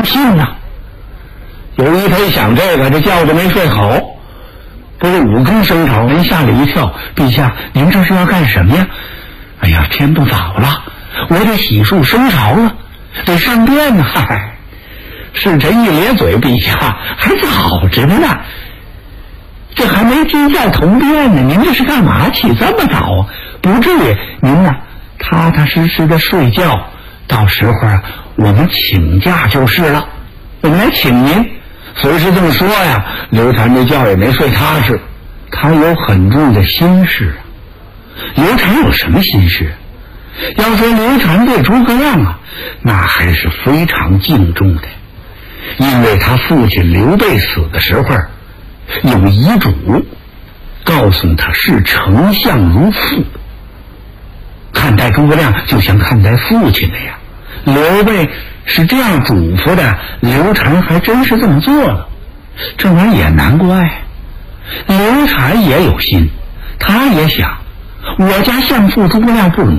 高兴啊。有一回想这个，这觉就没睡好，不是5更升朝，人吓了一跳。陛下，您这是要干什么呀？哎呀，天不早了，我得洗漱升朝了，得上殿呢。嗨，侍臣一咧嘴，陛下还早着呢，这还没金殿同殿呢，您这是干嘛起这么早啊？不至于，您呢踏踏实实的睡觉，到时候啊我们请假就是了，我们来请您。虽是这么说呀，刘禅这觉也没睡踏实，他有很重的心事。刘禅有什么心事？要说刘禅对诸葛亮啊，那还是非常敬重的，因为他父亲刘备死的时候有遗嘱，告诉他视丞相如父，看待诸葛亮就像看待父亲那样。刘备是这样嘱咐的，刘禅还真是这么做了。这玩意也难怪，刘禅也有心，他也想，我家相父诸葛亮不容